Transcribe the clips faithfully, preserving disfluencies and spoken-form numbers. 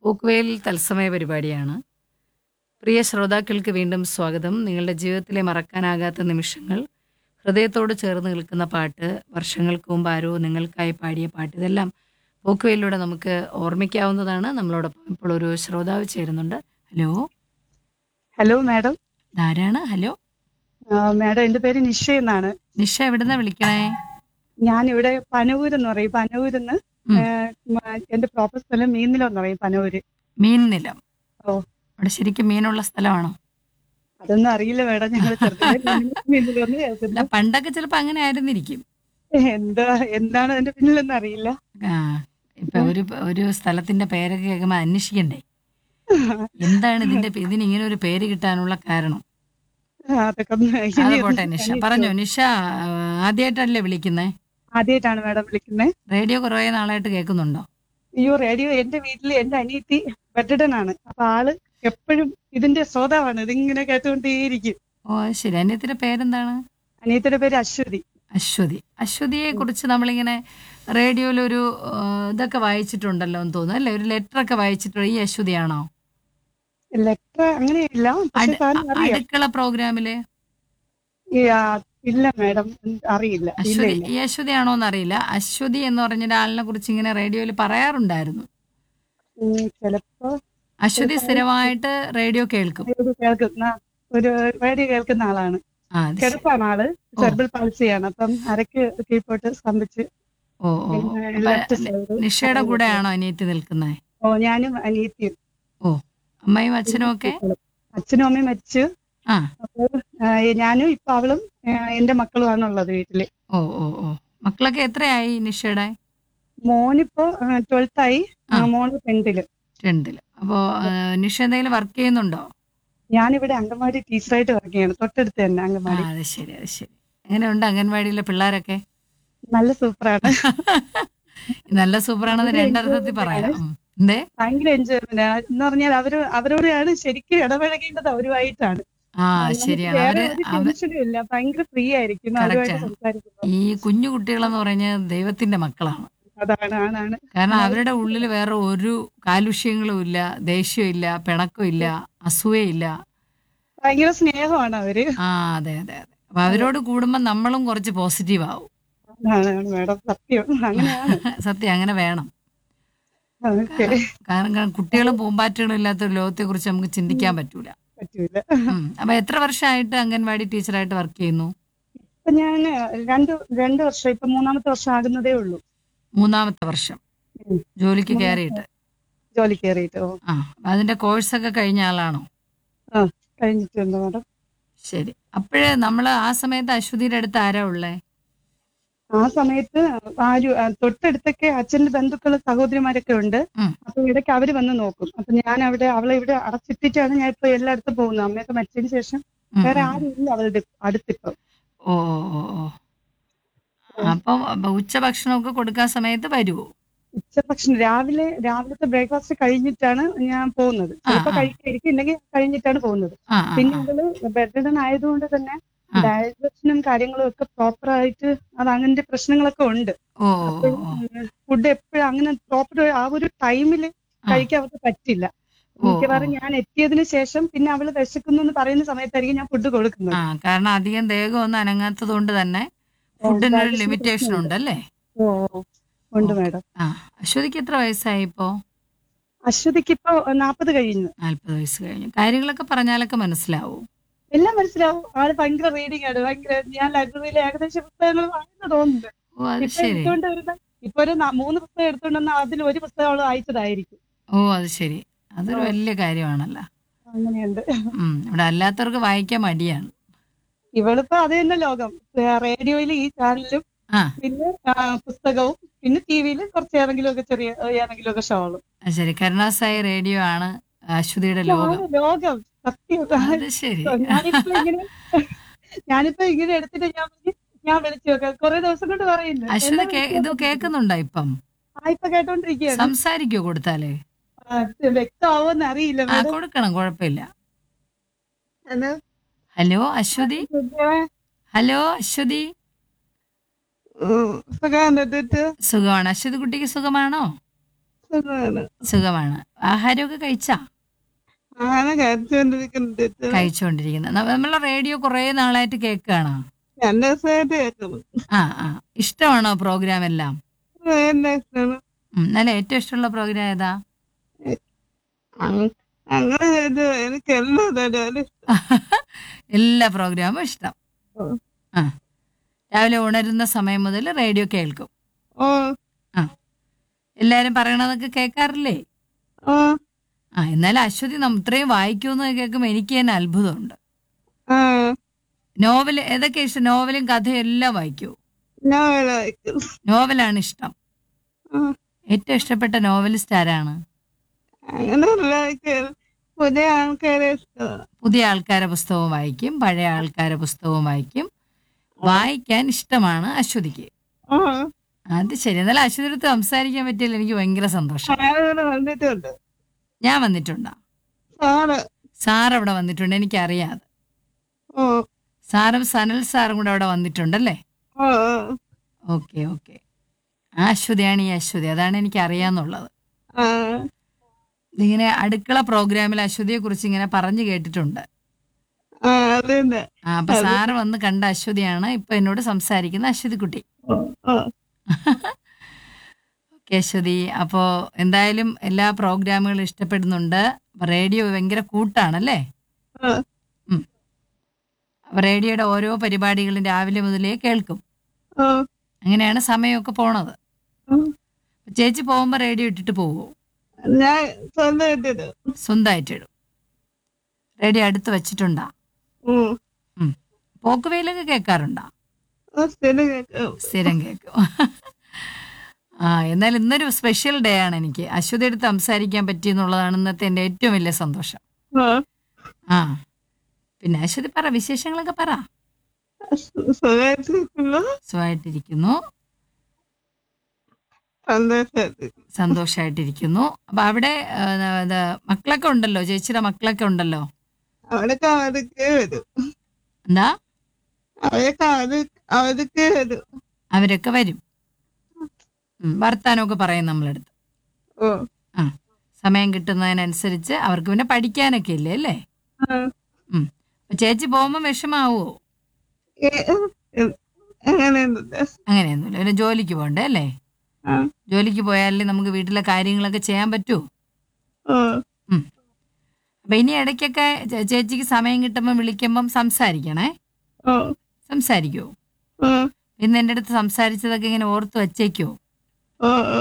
പോക്കുവെയിൽ തത്സമയ പരിപാടിയാണ്. പ്രിയ ശ്രോതാക്കൾക്ക് വീണ്ടും സ്വാഗതം. നിങ്ങളുടെ ജീവിതത്തിലെ മറക്കാനാകാത്ത നിമിഷങ്ങൾ, ഹൃദയത്തോട് ചേർന്ന് നിൽക്കുന്ന പാട്ട്, വർഷങ്ങൾക്ക് മുമ്പ് ആരോ നിങ്ങൾക്കായി പാടിയ പാട്ട്, ഇതെല്ലാം പോക്കുവെയിലൂടെ നമുക്ക് ഓർമ്മിക്കാവുന്നതാണ്. നമ്മളോടൊപ്പം ഇപ്പോൾ ഒരു ശ്രോതാവ് ചേരുന്നുണ്ട്. Hello, hello madam. ഇതാരാണ്? ഹലോ, ആ, മാഡം എന്റെ പേര് നിഷ എന്നാണ്. നിഷ എവിടുന്നാ വിളിക്കണേ? ഞാനിവിടെ പനവൂര് എന്ന് പറയും. പനവൂരിന്ന് ഉം, എന്റെ പ്രോപ്പർ സ്ഥലം മീന്നിലം എന്ന് പറയും, പനവൂര്. മീൻ നിലം. ഓ, അവിടെ ശരിക്കും മീനുള്ള സ്ഥലമാണോ? അതൊന്നും അറിയില്ല മാഡം. ഞങ്ങൾ ചെറുതായി മീന്നിലൊന്ന് അല്ല, കേൾക്കുന്നു. പണ്ടൊക്കെ ചിലപ്പോൾ അങ്ങനെ ആയിരുന്നിരിക്കും. എന്താ എന്താണ് അതിന്റെ പിന്നിലെന്ന് അറിയില്ല. ആ, ഇപ്പൊ ഒരു ഒരു സ്ഥലത്തിന്റെ പേരൊക്കെ കേൾക്കുമ്പോൾ അന്വേഷിക്കണ്ടേ എന്താണ് ഇതിന്റെ പേ- ഇതിന് ഇങ്ങനെ ഒരു പേര് കിട്ടാനുള്ള കാരണം? അതൊക്കെ ഒന്ന് അത് ഇനി ഒന്ന് പോട്ടെ നിഷ, അന്വേഷിച്ച് പറഞ്ഞോ നോക്കാം. നിഷ. ആ, ആദ്യമായിട്ടല്ലേ വിളിക്കുന്നേ? ആദ്യമായിട്ടാണ് മാഡം വിളിക്കുന്നത്. റേഡിയോ കുറേ നാളായിട്ട് കേൾക്കുന്നുണ്ടോ? അയ്യോ, റേഡിയോ എന്റെ വീട്ടിൽ എന്റെ അനിയത്തി ബെറ്റഡനാണ്. അപ്പൊ ആള് എപ്പോഴും ഇതിന്റെ ശ്രോതാവാണ്. ഇതിങ്ങനെ കേട്ടുകൊണ്ടേയിരിക്കും. ഓ, അത് ശരി. അനിയത്തിന്റെ പേരെന്താണ്? അനിയത്തിയുടെ പേര് അശ്വതി. അശ്വതി. അശ്വതിയെ കുറിച്ച് നമ്മളിങ്ങനെ റേഡിയോയിലൊരു ആ, ഇതൊക്കെ വായിച്ചിട്ടുണ്ടല്ലോ എന്ന് തോന്നുന്നു, അല്ലേ? ഒരു ലെറ്റർ ഒക്കെ വായിച്ചിട്ടുള്ള ഈ അശ്വതിയാണോ? ലെറ്റർ അങ്ങനെയില്ല, പക്ഷെ അട്- താനും അ- അറിയാം. അടുക്കള പ്രോഗ്രാമില് ഈ, ആ, ഇല്ല മാഡം, അറിയില്ല. ഇല്ല അശ്വതി, ഇല്ല. ഈ അശ്വതിയാണോ എന്നറിയില്ല. അശ്വതി എന്ന് പറഞ്ഞ ഒരാളിനെ കുറിച്ച് ഇങ്ങനെ റേഡിയോയിൽ പറയാറുണ്ടായിരുന്നു. ഉം, ചിലപ്പോ അശ്വതി ചിലപ്പോ സ്ഥിരമായിട്ട് റേഡിയോ കേൾക്കും. റേഡിയോ കേൾക്കുന്ന ഒരു റേഡിയോ കേൾക്കുന്ന ആളാണ്. ആ, അത് ശരി. കിടപ്പാണ് ആള്. ഓ സെർബൽ പാൾസിയാണ്. അപ്പം അരക്ക് കീഴ്പോട്ട് സ്തംഭിച്ച് ഓ ഓ ഓ. പിന്നെ അപ്പൊ ലെഫ്റ്റ് നി- സൈഡ് നിഷയുടെ കൂടെയാണോ അനിയത്തി നിൽക്കുന്നത്? ഓ, ഞാനും അനിയത്തിയും ഓ, അമ്മയും പിന്നെ അച്ഛനും ഒക്കെ? മക്കളും. അച്ഛനും അമ്മയും മരിച്ചു. ആ, അപ്പോൾ ആ, ഞാനും ഇപ്പൊ അവളും ആ, എന്റെ മക്കളുമാണ് ഉള്ളത് വീട്ടില്. ഓ ഓ ഓ. മക്കളൊക്കെ എത്രയായി നിഷയുടെ? മോനിപ്പോ ട്വൽത്ത് ആയി. ആ, ആ, മോള് ടെൻത്തില്. രണ്ടില്. അപ്പോ ആ, നിഷ എന്തെങ്കിലും വർക്ക് ചെയ്യുന്നുണ്ടോ? ഞാനിവിടെ അംഗൻവാടി ടീച്ചറായിട്ട് വർക്ക് ചെയ്യാണ്, തൊട്ടടുത്ത് തന്നെ ആ, അംഗൻവാടി. അത് ശരി, അത് ശരി. എങ്ങനെയുണ്ട് അംഗൻവാടിയിലെ പിള്ളേരൊക്കെ? നല്ല സൂപ്പറാണ്. നല്ല സൂപ്പറാണെന്ന് ഭയങ്കര രണ്ടർത്ഥത്തിൽ എൻജോയ്മെന്റ് പറയാം. ആണ്. ഉം. എന്തേ? ഭയങ്കര എൻജോയ്മെന്റ് എന്ന് പറഞ്ഞാൽ അവര് അവരോടാണ് ശരിക്കും ഇടപഴകേണ്ടത്, അവരുമായിട്ടാണ്. ആ, ആ, നമുക്ക് ശരിയാണ്. വേറെ അവര് ഒരു അവ ടെൻഷനും ഇല്ല. ഭയങ്കര ഫ്രീ ആയിരിക്കും അവരുമായിട്ട് കറക്റ്റാണ്. സംസാരിക്കുമ്പോൾ. ഈ കുഞ്ഞു കുട്ടികളെന്ന് പറഞ്ഞാൽ ദൈവത്തിന്റെ മക്കളാണ്. അതാണ് ആണാണ്. കാരണം ആ, അവരുടെ ഉള്ളിൽ വേറെ ഒരു കാലുഷ്യങ്ങളും ഇല്ല, ദേഷ്യമില്ല, പിണക്കമില്ല, അസൂയയില്ല. ഭയങ്കര സ്നേഹമാണ് അവര്. ആ, അതെ അതെ അതെ. അപ്പൊ അവരോട് കൂടുമ്പോൾ നമ്മളും കുറച്ച് പോസിറ്റീവ് ആവും. അതാണ് മാഡം, സത്യം അങ്ങനെയാണ്. സത്യം, അങ്ങനെ വേണം. ഓക്കെ. കാരണം കാരണം കുട്ടികളും പൂമ്പാറ്റകളും ഇല്ലാത്ത ഒരു ലോകത്തെ കുറിച്ച് നമുക്ക് ചിന്തിക്കാൻ പറ്റൂല. പറ്റൂല. ഉം. അപ്പൊ എത്ര വർഷമായിട്ട് അംഗൻവാടി ടീച്ചറായിട്ട് വർക്ക് ചെയ്യുന്നു? ഇപ്പൊ ഞാൻ രണ്ട് രണ്ട് വർഷം, ഇപ്പൊ മൂന്നാമത്തെ വർഷം ആകുന്നതേ ഉള്ളൂ. മൂന്നാമത്തെ വർഷം ഉം. ജോലിക്ക് മൂന്നാമത്തെ കയറിയിട്ട്. ജോലി കയറിയിട്ട്. ഓ, ആ, അപ്പൊ അതിന്റെ കോഴ്സൊക്കെ കഴിഞ്ഞ ആളാണോ? ആ, കഴിഞ്ഞിട്ടുണ്ട് മാഡം. ശരി. അപ്പോഴേ നമ്മൾ ആ സമയത്ത് അശ്വതിയുടെ അടുത്ത് ആരാ ഉള്ളേ? ആ സമയത്ത് ആരും ആ, തൊട്ടടുത്തൊക്കെ അച്ഛന്റെ ബന്ധുക്കള് സഹോദരിമാരൊക്കെ ഉണ്ട്. ഉം, അപ്പൊ ഇടയ്ക്ക് അവര് വന്ന് നോക്കും. അപ്പൊ ഞാൻ അവിടെ അവളെ ഇവിടെ അടച്ചിട്ടിട്ടാണ് ഞാൻ ഇപ്പൊ എല്ലായിടത്തും പോകുന്നത്. അമ്മയൊക്കെ മരിച്ചതിന് ശേഷം ഉം, വേറെ ഉം, ഉം. ആരും ഇല്ല അവളുടെ അടുത്തിപ്പം. ഓ ഓ ഓ ഓ. അപ്പം അപ്പൊ ഉച്ചഭക്ഷണമൊക്കെ കൊടുക്കാൻ സമയത്ത് വരുവോ? ഉച്ചഭക്ഷണം രാവിലെ രാവിലത്തെ ബ്രേക്ക്ഫാസ്റ്റ് കഴിഞ്ഞിട്ടാണ് ഞാൻ പോകുന്നത്. ആ ചിലപ്പോൾ ആ കഴിക്കായിരിക്കും, ഇല്ലെങ്കിൽ കഴിഞ്ഞിട്ടാണ് പോകുന്നത്. ആ ആ പിന്നെ ആ അവള് ബെഡ്റിഡൻ ആയതുകൊണ്ട് തന്നെ ആ. ഡയജഷനും കാര്യങ്ങളും ഒക്കെ പ്രോപ്പർ ആയിട്ട് അത് അങ്ങനത്തെ പ്രശ്നങ്ങളൊക്കെ ഉണ്ട്. ഓ അപ്പോൾ ഓ ഓ ഫുഡ് എപ്പോഴും അങ്ങനെ പ്രോപ്പർ ആ ഒരു ടൈമിൽ ആ കഴിക്കാൻ അവർക്ക് പറ്റില്ല. ഓ ഓ. മിക്കവാറും ഞാൻ എത്തിയതിന് ശേഷം പിന്നെ അവള് വിശക്കുന്നു എന്ന് പറയുന്ന സമയത്തായിരിക്കും ഞാൻ ഫുഡ് ആ, കൊടുക്കുന്നത്. കാരണം അധികം ദേഹം ഒന്നും അനങ്ങാത്തത് കൊണ്ട് തന്നെ ഫുഡിനൊരു ഡയജഷന് ലിമിറ്റേഷൻ പ്രശ്നമുണ്ട്. ഉണ്ടല്ലേ? ഓ, ഉണ്ട് ഓക്കെ. മാഡം. ആ, അശ്വതിക്ക് എത്ര വയസ്സായി ഇപ്പോ? അശ്വതിക്ക് ഇപ്പൊ നാൽപ്പത് കഴിഞ്ഞു. നാല്പത് വയസ്സ് കഴിഞ്ഞു. കാര്യങ്ങളൊക്കെ പറഞ്ഞാലൊക്കെ മനസ്സിലാവൂ. എല്ലാം മനസ്സിലാവും. ആള് ഭയങ്കര റീഡിംഗ് ആണ്. ഭയങ്കര, ഞാൻ ലൈബ്രറിയിലെ ഏകദേശം പുസ്തകങ്ങൾ വായിച്ചു തോന്നുന്നുണ്ട്. ഓ, അത് ഇപ്പൊ ശരി. എടുത്തുകൊണ്ട് വരുന്ന ഇപ്പൊ ഒരു ന- മൂന്ന് പുസ്തകം എടുത്തുകൊണ്ട് വന്നാൽ അതിൽ ഒരു പുസ്തകം അവള് വായിച്ചതായിരിക്കും. ഓ, അത് ശരി. ഓ, അതൊരു വലിയ കാര്യമാണല്ലോ. അങ്ങനെയുണ്ട്. ഉം. ഇവിടെ അല്ലാത്തവർക്ക് വായിക്കാൻ മടിയാണ്. ഇവളിപ്പോ അത് തന്നെ ലോകം. റേഡിയോയിൽ ഈ ചാനലും ആ, പിന്നെ ആ, പുസ്തകവും പിന്നെ ടി വിയിൽ കുറച്ച് ഏതെങ്കിലും ഒക്കെ ചെറിയ ഏതെങ്കിലും ഒക്കെ ഷോകളും. അത് ശരി. കരുണാസായി റേഡിയോ ആണ് അശ്വതിയുടെ ലോകം. ഇതാണ് ലോകം, സത്യം. അത് ശരി. ഞാനിപ്പോ ഇങ്ങനെ ഞാനിപ്പോ ഇങ്ങനെ എടുത്തിട്ട് ഞാൻ പറഞ്ഞു, ഞാൻ വിളിച്ചു നോക്കാം. കുറെ ദിവസം കൊണ്ട് പറയുന്നു എന്നെ അശ്വതി കേ വിളിച്ചു ഇത് നോക്കാം. കേൾക്കുന്നുണ്ടോ ഇപ്പം? ആ, ഇപ്പൊ കേട്ടോണ്ടിരിക്കുകയാണ്. സംസാരിക്കോ കൊടുത്താലേ? ആ, വ്യക്തമാവോന്ന് അറിയില്ല ആ, മാഡം. കൊടുക്കണം, കുഴപ്പമില്ല. എന്നാ ഹലോ അശ്വതി. സുഖമേ? ഹലോ അശ്വതി. ഉം, സുഖാണ്. എന്നിട്ട് സുഖമാണ്. അശ്വതി കുട്ടിക്ക് സുഖമാണോ? സുഖമാണ്. സുഖമാണ്. ആഹാരമൊക്കെ കഴിച്ചാ? അങ്ങനെ കഴിച്ചുകൊണ്ടിരിക്കുന്നത് കഴിച്ചുകൊണ്ടിരിക്കുന്നത്. നമ്മളെ റേഡിയോ കുറേ നാളായിട്ട് കേൾക്കുകയാണോ? രണ്ട് ദിവസമായിട്ട് കേൾക്കുന്നു. ആ ആ ഇഷ്ടമാണോ പ്രോഗ്രാം എല്ലാം? എന്നെ ഇഷ്ടമാണ്. ഉം, നല്ല ഏറ്റവും ഇഷ്ടമുള്ള പ്രോഗ്രാം ഏതാ? അങ് അങ്ങനെ ഇത് എനിക്ക് എല്ലാ തരം എല്ലാ പ്രോഗ്രാമും ഇഷ്ടം. ആ രാവിലെ ഉണരുന്ന സമയം മുതൽ റേഡിയോ കേൾക്കും. ഓ ആ എല്ലാരും പറയണതൊക്കെ കേൾക്കാറില്ലേ? ഓ ആ എന്നാലും അശ്വതി നം ഇത്രയും വായിക്കുമെന്ന് കേൾക്കുമ്പോൾ എനിക്ക് തന്നെ അത്ഭുതമുണ്ട്. ആ നോവൽ ഏതൊക്കെ ഇഷ്ടം? നോവലും കഥയും എല്ലാം വായിക്കൂ? ഞാൻ വായിക്കും. നോവലാണ് ഇഷ്ടം. ആ, ഏറ്റവും ഇഷ്ടപ്പെട്ട നോവലിസ്റ്റ് ആരാണ്? അങ്ങനെ വായിക്കും. പുതിയ ആൾക്കാരെ ഇഷ്ടമാണ്. പുതിയ ആൾക്കാരെ പുസ്തകവും വായിക്കും, പഴയ ആൾക്കാരെ പുസ്തകവും വായിക്കും. വായിക്കാൻ ഇഷ്ടമാണ് അശ്വതിക്ക്. ഓ അത് ശരി. എന്നാലും അശ്വതിയുടെ സംസാരിക്കാൻ പറ്റിയാൽ എനിക്ക് ഭയങ്കര സന്തോഷം. ആളുകൾ വന്നിട്ടുണ്ട്. ഞാൻ വന്നിട്ടുണ്ടോ? സാറ് സാർ അവിടെ വന്നിട്ടുണ്ട്, എനിക്കറിയാതെ. ഓ സാറും സനൽ സാറും കൂടെ അവിടെ വന്നിട്ടുണ്ടല്ലേ? ഓ ഓക്കെ ഓക്കെ. ആ അശ്വതിയാണ് ഈ അശ്വതി, അതാണ് എനിക്ക് അറിയാന്നുള്ളത്. ആ ഇതിങ്ങനെ അടുക്കള പ്രോഗ്രാമിൽ അശ്വതിയെ കുറിച്ച് ഇങ്ങനെ പറഞ്ഞു കേട്ടിട്ടുണ്ട്. ആ അതന്നെ. ആ അപ്പൊ സാറ് വന്ന് കണ്ട അശ്വതിയാണ് ഇപ്പൊ എന്നോട് സംസാരിക്കുന്ന അശ്വതിക്കുട്ടി. ഓ ഓ ഓക്കെ അശ്വതി, അപ്പോ എന്തായാലും എല്ലാ പ്രോഗ്രാമുകളും ഇഷ്ടപ്പെടുന്നുണ്ട്. റേഡിയോ ഭയങ്കര കൂട്ടാണല്ലേ? ആ ഉം. അപ്പൊ റേഡിയോയുടെ ഓരോ പരിപാടികളും രാവിലെ മുതലേ കേൾക്കും. ഓ അങ്ങനെയാണ് സമയമൊക്കെ പോണത്. ഓ. ചേച്ചി പോകുമ്പോ റേഡിയോ ഇട്ടിട്ട് പോവോ? ഞാൻ സ്വന്തമായിട്ടിത്. സ്വന്തമായിട്ടിടും. റേഡിയോ അടുത്ത് വെച്ചിട്ടുണ്ടാ? ഉം. ഉം. പോക്കുവെയിലൊക്കെ കേൾക്കാറുണ്ടോ? ഓ, സ്ഥിരം കേൾക്കും. സ്ഥിരം കേൾക്കും. ആ എന്നാൽ ഇന്നൊരു സ്പെഷ്യൽ ഡേ ആണ് എനിക്ക്. അശ്വതി അടുത്ത് സംസാരിക്കാൻ പറ്റിയെന്നുള്ളതാണ് ഇന്നത്തെ എൻ്റെ ഏറ്റവും വലിയ സന്തോഷം. ആ ആ പിന്നെ അശ്വതി പറ, വിശേഷങ്ങളൊക്കെ പറ. സു- സുഖമായിട്ടിരിക്കുന്നു. സുഖമായിട്ടിരിക്കുന്നു, സന്തോഷമായിട്ടിരിക്കുന്നു. സന്തോഷമായിട്ടിരിക്കുന്നു. അപ്പൊ അവിടെ ആ, ഇത് മക്കളൊക്കെ ഉണ്ടല്ലോ, ചേച്ചിയുടെ മക്കളൊക്കെ ഉണ്ടല്ലോ. അവരൊക്കെ അവർക്ക് വരും. എന്താ? അവരൊക്കെ അവര് അവർക്ക് വരും. അവരൊക്കെ വരും. ഉം, വർത്താനമൊക്കെ പറയും നമ്മളടുത്ത്. ഓ ആ സമയം കിട്ടുന്നതിനനുസരിച്ച് അവർക്ക് പിന്നെ പഠിക്കാനൊക്കെ ഇല്ലേ അല്ലേ? ആ ഉം. അപ്പൊ ചേച്ചി പോകുമ്പോൾ വിഷമാവോ? ഏ- എ- അങ്ങനെയൊന്നുമില്ല. അങ്ങനെയൊന്നുമില്ല. പിന്നെ ജോലിക്ക് പോകണ്ടേ അല്ലേ? ആ ജോലിക്ക് പോയാലേ നമുക്ക് വീട്ടിലെ കാര്യങ്ങളൊക്കെ ചെയ്യാൻ പറ്റൂ. ഓ ഉം. അപ്പൊ ഇനി ഇടയ്ക്കൊക്കെ ചേ- ചേച്ചിക്ക് സമയം കിട്ടുമ്പോൾ വിളിക്കുമ്പം സംസാരിക്കണേ. ഓ സംസാരിക്കുവോ? ഓ ഇന്ന് എൻ്റെ അടുത്ത് സംസാരിച്ചതൊക്കെ ഇങ്ങനെ ഓർത്ത് വച്ചേക്കോ? ഓ ഓ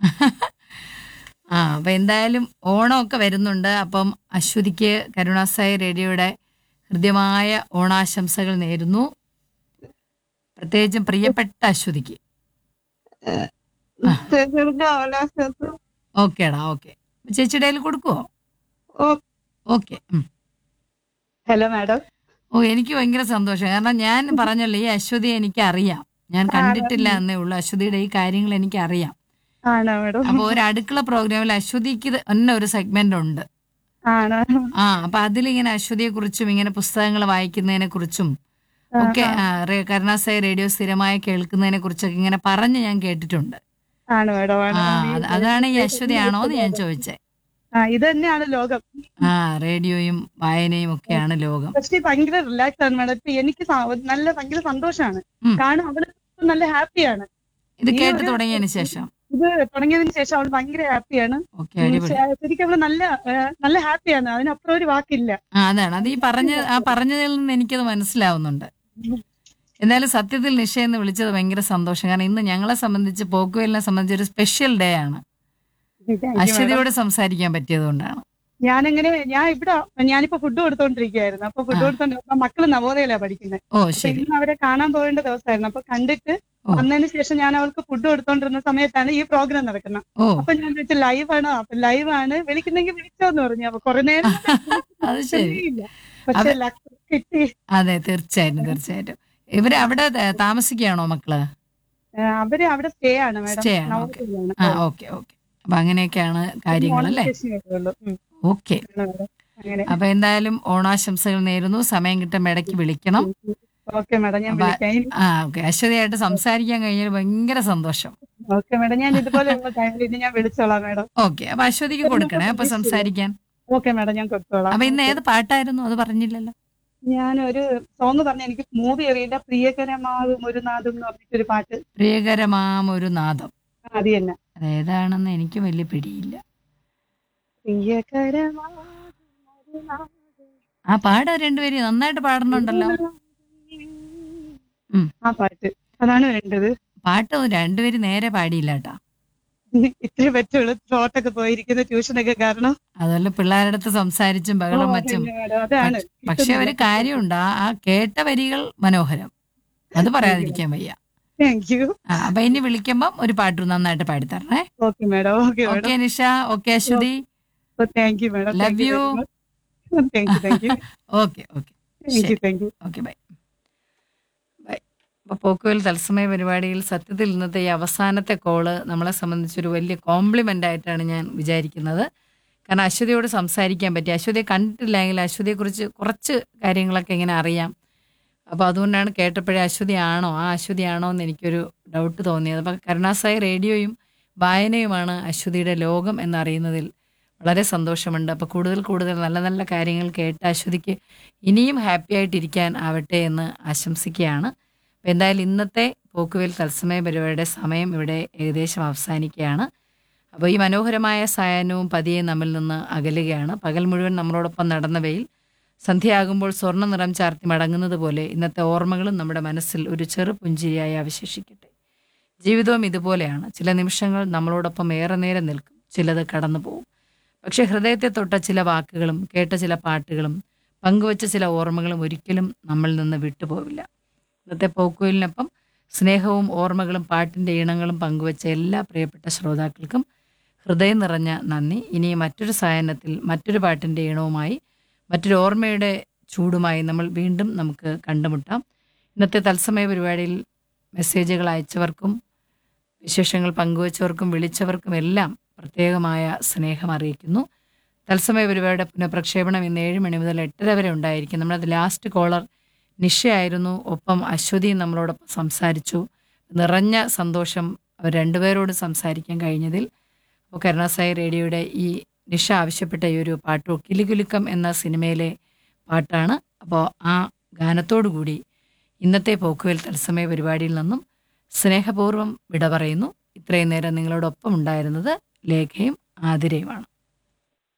ആ അപ്പൊ എന്തായാലും ഓണമൊക്കെ വരുന്നുണ്ട്. അപ്പം അശ്വതിക്ക് കരുണാസായി റേഡിയോയുടെ ഹൃദ്യമായ ഓണാശംസകൾ നേരുന്നു. പ്രത്യേകിച്ചും പ്രിയപ്പെട്ട അശ്വതിക്ക്. ചേച്ചിയുടെ അവകാശത്ത്. ഓക്കേടാ, ഓക്കെ. ചേച്ചിയുടെ കയ്യിൽ കൊടുക്കുവോ? ഓ ഓക്കെ. Hello madam. ഓ എനിക്ക് ഭയങ്കര സന്തോഷം. കാരണം ഞാൻ പറഞ്ഞല്ലോ ഈ അശ്വതിയെ എനിക്ക് അറിയാം. ഞാൻ കണ്ടിട്ടില്ല എന്നേ ഉള്ളൂ. അശ്വതിയുടെ ഈ കാര്യങ്ങൾ എനിക്ക് അറിയാം. ആണോ മാഡം? അപ്പൊ ഒരു അടുക്കള പ്രോഗ്രാമിൽ അശ്വതിക്ക് തന്നെ ഒരു സെഗ്മെന്റ് ഉണ്ട്. ആണോ? ആ അപ്പൊ അതിലിങ്ങനെ അശ്വതിയെ കുറിച്ചും ഇങ്ങനെ പുസ്തകങ്ങൾ വായിക്കുന്നതിനെ കുറിച്ചും ഒക്കെ ആ, റേ- കരുണാസായി റേഡിയോ സ്ഥിരമായി കേൾക്കുന്നതിനെ കുറിച്ചൊക്കെ ഇങ്ങനെ പറഞ്ഞ് ഞാൻ കേട്ടിട്ടുണ്ട്. ആണ് മാഡം. ആണ്. ആ അത് അതാണ് ഈ അശ്വതിയാണോ എന്ന് ഞാൻ ചോദിച്ചേ. ആ ഇത് തന്നെയാണ് ലോകം. ആ റേഡിയോയും വായനയും ഒക്കെയാണ് ലോകം. പക്ഷെ ഭയങ്കര റിലാക്സ് ആണ് മാഡം. ഇപ്പൊ എനിക്ക് സ- നല്ല ഭയങ്കര സന്തോഷമാണ്. ഉം. കാരണം അവള് നല്ല ഹാപ്പിയാണ്. ഇത് ഈ കേട്ട് ഒരു തുടങ്ങിയതിന് ശേഷം ഇത് തുടങ്ങിയതിന് ശേഷം അവൾ ഭയങ്കര ഹാപ്പിയാണ്. ഓക്കെ, അടിപൊളി. ശരിക്കും അവള് നല്ല ഏ, നല്ല ഹാപ്പിയാണ്. അതിനപ്പുറം ഒരു വാക്കില്ല. ആ അതാണ് അത് ഈ പറഞ്ഞ ആ പറഞ്ഞതിൽ നിന്ന് എനിക്കത് മനസ്സിലാവുന്നുണ്ട്. എന്തായാലും സത്യത്തിൽ നിഷ എന്ന് വിളിച്ചത് ഭയങ്കര സന്തോഷം. കാരണം ഇന്ന് ഞങ്ങളെ സംബന്ധിച്ച് പോക്കുവെലിനെ സംബന്ധിച്ച് ഒരു സ്പെഷ്യൽ ഡേ ആണ്. അശ്വതിയോട് സംസാരിക്കാൻ പറ്റിയത് കൊണ്ടാണ്. ഞാനങ്ങനെ ഞാൻ ഇവിടെ ഞാനിപ്പോ ഫുഡ് കൊടുത്തോണ്ടിരിക്കുകയായിരുന്നു. അപ്പൊ ഫുഡ് ആ. കൊടുത്തോണ്ട് മക്കള് നവോദയയിലാണ് പഠിക്കുന്നത്. ഓ അപ്പൊ ശരി. ഇന്ന് അവരെ കാണാൻ പോകേണ്ട ദിവസമായിരുന്നു. അപ്പൊ കണ്ടിട്ട് ഓ. വന്നതിന് ശേഷം ഞാൻ അവൾക്ക് ഫുഡ് കൊടുത്തോണ്ടിരുന്ന സമയത്താണ് ഈ പ്രോഗ്രാം നടക്കുന്നത്. ഓ അപ്പൊ ഞാൻ ചോദിച്ചു ലൈവ് ആണോ? അപ്പൊ ലൈവ് ആണ്, വിളിക്കുന്നെങ്കിൽ വിളിച്ചോന്ന് പറഞ്ഞു. അപ്പൊ കുറെ നേരം അത് ശരി. ഇല്ല. പക്ഷെ ലക്ക് കിട്ടി. അതെ, തീർച്ചയായിട്ടും തീർച്ചയായിട്ടും. ഇവര് അവിടെ ത- താമസിക്കുകയാണോ മക്കള്? ആ, അവര് അവിടെ സ്റ്റേ ആണ് മാഡം. സ്റ്റേ ആണ്. ഓക്കെ. നവോദയയിലാണ്. ആ ഓക്കെ ഓക്കെ. അപ്പൊ അങ്ങനെയൊക്കെയാണ് കാര്യങ്ങൾ അല്ലേ? ഉം. ഓക്കെ. ആണ് മാഡം. അങ്ങനെ അപ്പൊ എന്തായാലും ഓണാശംസകൾ നേരുന്നു. സമയം കിട്ടുമ്പോൾ ഇടയ്ക്ക് വിളിക്കണം. ഓക്കെ മാഡം, ഞാൻ അപ്പൊ വിളിക്കാം ഇനി. ആ ഓക്കെ, അശ്വതിയായിട്ട് സംസാരിക്കാൻ കഴിഞ്ഞാൽ ഭയങ്കര സന്തോഷം. ഓക്കെ മാഡം, ഞാൻ ഇതുപോലെയുള്ള ടൈമിൽ ഇനി ഞാൻ വിളിച്ചോളാം മാഡം. ഓക്കെ, അപ്പൊ അശ്വതിക്ക് കൊടുക്കണേ അപ്പൊ സംസാരിക്കാൻ. ഓക്കെ മാഡം, ഞാൻ കൊടുത്തോളാം. അപ്പൊ ഇന്ന് ഓക്കെ. ഏത് പാട്ടായിരുന്നു അത് പറഞ്ഞില്ലല്ലോ? ഞാൻ ഒരു സോങ് പറഞ്ഞ, എനിക്ക് മൂവി അറിയില്ല. പ്രിയകരമാവും ഒരു നാദം എന്ന് പറഞ്ഞിട്ടൊരു പാട്ട്. പ്രിയകരമാം ഒരു നാദം. അത് തന്നെ. അതേതാണെന്ന് എനിക്ക് വലിയ പിടിയില്ല. പ്രിയകരമാവും ഒരു നാദം. ആ പാട് രണ്ടുപേരും നന്നായിട്ട് പാടുന്നുണ്ടല്ലോ. ഉം. ആ പാട്ട് അതാണ് വേണ്ടത്. പാട്ട് രണ്ടുപേരും നേരെ പാടിയില്ല കേട്ടാ. ഇത്രേ പറ്റുള്ളൂ. ത്രോട്ടൊക്കെ പോയിരിക്കുന്ന ട്യൂഷനൊക്കെ കാരണം. അതുപോലെ പിള്ളേരുടെ അടുത്ത് സംസാരിച്ചും ഓ, ബഹളം വച്ചും. അതന്നെ മാഡം, അതാണ് പക്ഷ- പക്ഷെ ഒരു കിട്ടുന്നില്ല. കാര്യമുണ്ട്, ആ ആ കേട്ട വരികൾ മനോഹരം. അത് പറയാതിരിക്കാൻ വയ്യ. Thank you. ആ അപ്പൊ ഇനി വിളിക്കുമ്പം ഒരു പാട്ട് നന്നായിട്ട് പാടിത്തരണേ. Okay madam. Okay madam. Okay Nisha, okay Aswathy, thank you madam. Love thank you U. Very much. Thank you. Thank you. Okay okay thank you. ശരി, thank you. Okay bye bye. അപ്പോൾ പോക്കുവെൽ തത്സമയ പരിപാടിയിൽ സത്യത്തിൽ ഇന്നത്തെ ഈ അവസാനത്തെ കോള് നമ്മളെ സംബന്ധിച്ചൊരു വലിയ കോംപ്ലിമെൻ്റ് ആയിട്ടാണ് ഞാൻ വിചാരിക്കുന്നത്. കാരണം അശ്വതിയോട് സംസാരിക്കാൻ പറ്റി. അശ്വതിയെ കണ്ടിട്ടില്ലെങ്കിൽ അശ്വതിയെക്കുറിച്ച് കുറച്ച് കാര്യങ്ങളൊക്കെ ഇങ്ങനെ അറിയാം. അപ്പോൾ അതുകൊണ്ടാണ് കേട്ടപ്പോഴേ അശ്വതിയാണോ ആ അശ്വതിയാണോ എന്ന് എനിക്കൊരു ഡൗട്ട് തോന്നിയത്. അപ്പോൾ കരുണാസായി റേഡിയോയും വായനയുമാണ് അശ്വതിയുടെ ലോകം എന്നറിയുന്നതിൽ വളരെ സന്തോഷമുണ്ട്. അപ്പോൾ കൂടുതൽ കൂടുതൽ നല്ല നല്ല കാര്യങ്ങൾ കേട്ട് അശ്വതിക്ക് ഇനിയും ഹാപ്പി ആയിട്ടിരിക്കാൻ ആവട്ടെ എന്ന് ആശംസിക്കുകയാണ്. അപ്പോൾ എന്തായാലും ഇന്നത്തെ പോക്കുവെൽ തത്സമയ പരിപാടിയുടെ സമയം ഇവിടെ ഏകദേശം അവസാനിക്കുകയാണ്. അപ്പോൾ ഈ മനോഹരമായ സായാഹ്നവും പതിയെ നമ്മിൽ നിന്ന് അകലുകയാണ്. പകൽ മുഴുവൻ നമ്മളോടൊപ്പം നടന്ന വെയിൽ സന്ധ്യയാകുമ്പോൾ സ്വർണ്ണ നിറം ചാർത്തി മടങ്ങുന്നത് പോലെ ഇന്നത്തെ ഓർമ്മകളും നമ്മുടെ മനസ്സിൽ ഒരു ചെറു പുഞ്ചിരിയായി അവശേഷിക്കട്ടെ. ജീവിതവും ഇതുപോലെയാണ്. ചില നിമിഷങ്ങൾ നമ്മളോടൊപ്പം ഏറെ നേരം നിൽക്കും, ചിലത് കടന്നു പോകും. പക്ഷെ ഹൃദയത്തെ തൊട്ട ചില വാക്കുകളും കേട്ട ചില പാട്ടുകളും പങ്കുവച്ച ചില ഓർമ്മകളും ഒരിക്കലും നമ്മളിൽ നിന്ന് വിട്ടുപോവില്ല. ഇന്നത്തെ പോക്കുവലിനൊപ്പം സ്നേഹവും ഓർമ്മകളും പാട്ടിൻ്റെ ഈണങ്ങളും പങ്കുവച്ച എല്ലാ പ്രിയപ്പെട്ട ശ്രോതാക്കൾക്കും ഹൃദയം നിറഞ്ഞ നന്ദി. ഇനി മറ്റൊരു സായാഹ്നത്തിൽ മറ്റൊരു പാട്ടിൻ്റെ ഈണവുമായി മറ്റൊരു ഓർമ്മയുടെ ചൂടുമായി നമ്മൾ വീണ്ടും നമുക്ക് കണ്ടുമുട്ടാം. ഇന്നത്തെ തത്സമയ പരിപാടിയിൽ മെസ്സേജുകൾ അയച്ചവർക്കും വിശേഷങ്ങൾ പങ്കുവച്ചവർക്കും വിളിച്ചവർക്കും എല്ലാം പ്രത്യേകമായ സ്നേഹം അറിയിക്കുന്നു. തത്സമയ പരിപാടിയുടെ പുനഃപ്രക്ഷേപണം ഇന്ന് ഏഴ് മണി മുതൽ എട്ടര വരെ ഉണ്ടായിരിക്കും. നമ്മളത് ലാസ്റ്റ് കോളർ നിഷയായിരുന്നു. ഒപ്പം അശ്വതിയും നമ്മളോടൊപ്പം സംസാരിച്ചു. നിറഞ്ഞ സന്തോഷം അവർ രണ്ടുപേരോട് സംസാരിക്കാൻ കഴിഞ്ഞതിൽ. അപ്പോൾ കരുണാസായി റേഡിയോയുടെ ഈ നിഷ ആവശ്യപ്പെട്ട ഈ ഒരു പാട്ട് കിലുകിലുക്കം എന്ന സിനിമയിലെ പാട്ടാണ്. അപ്പോൾ ആ ഗാനത്തോടു കൂടി ഇന്നത്തെ പോക്കുവെൽ തത്സമയ പരിപാടിയിൽ നിന്നും സ്നേഹപൂർവ്വം വിട പറയുന്നു. ഇത്രയും നേരം നിങ്ങളോടൊപ്പം ഉണ്ടായിരുന്നത് ലേഖയും ആതിരയുമാണ്.